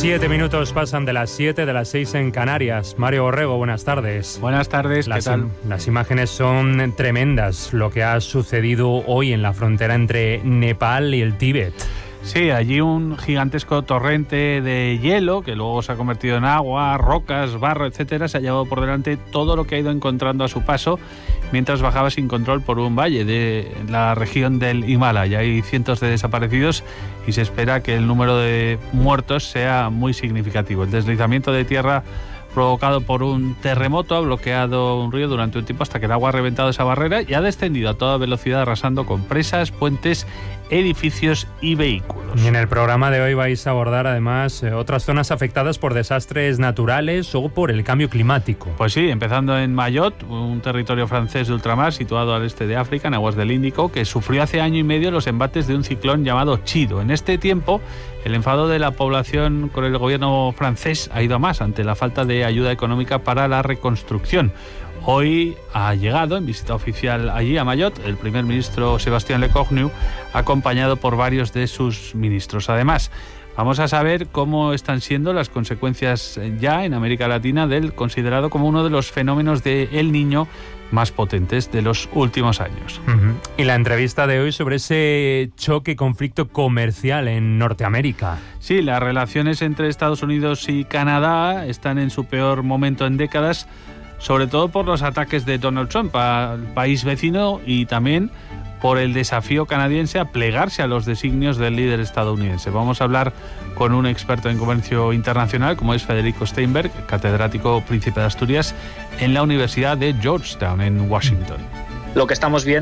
7 minutos pasan de las 7 de las 6 en Canarias. Mario Borrego, buenas tardes. Buenas tardes, ¿qué tal? Las imágenes son tremendas, lo que ha sucedido hoy en la frontera entre Nepal y el Tíbet. Sí, allí un gigantesco torrente de hielo que luego se ha convertido en agua, rocas, barro, etcétera. Se ha llevado por delante todo lo que ha ido encontrando a su paso mientras bajaba sin control por un valle de la región del Himalaya. Hay cientos de desaparecidos y se espera que el número de muertos sea muy significativo. El deslizamiento de tierra provocado por un terremoto ha bloqueado un río durante un tiempo hasta que el agua ha reventado esa barrera y ha descendido a toda velocidad, arrasando con presas, puentes, edificios y vehículos. Y en el programa de hoy vais a abordar además otras zonas afectadas por desastres naturales o por el cambio climático. Pues sí, empezando en Mayotte, un territorio francés de ultramar situado al este de África, en aguas del Índico, que sufrió hace año y medio los embates de un ciclón llamado Chido. En este tiempo, el enfado de la población con el gobierno francés ha ido a más ante la falta de ayuda económica para la reconstrucción. Hoy ha llegado en visita oficial allí a Mayotte el primer ministro Sébastien Lecornu, acompañado por varios de sus ministros. Además, vamos a saber cómo están siendo las consecuencias ya en América Latina del considerado como uno de los fenómenos de El Niño más potentes de los últimos años. Y la entrevista de hoy sobre ese conflicto comercial en Norteamérica. Sí, las relaciones entre Estados Unidos y Canadá están en su peor momento en décadas, sobre todo por los ataques de Donald Trump al país vecino y también por el desafío canadiense a plegarse a los designios del líder estadounidense. Vamos a hablar con un experto en comercio internacional como es Federico Steinberg, catedrático Príncipe de Asturias en la Universidad de Georgetown en Washington. Lo que estamos viendo